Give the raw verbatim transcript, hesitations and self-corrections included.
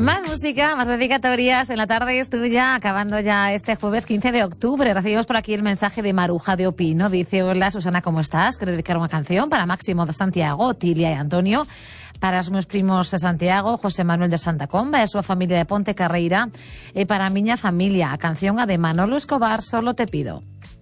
Más música, más dedicatorias en la tarde es tuya, acabando ya este jueves quince de octubre. Recibimos por aquí el mensaje de Maruja de Opino. Dice: hola Susana, ¿cómo estás? Quiero dedicar una canción para Máximo de Santiago, Tilia y Antonio, para os meus primos de Santiago, José Manuel de Santa Comba e a súa familia de Ponte Carreira, e para a miña familia, a canción a de Manolo Escobar, Solo te pido.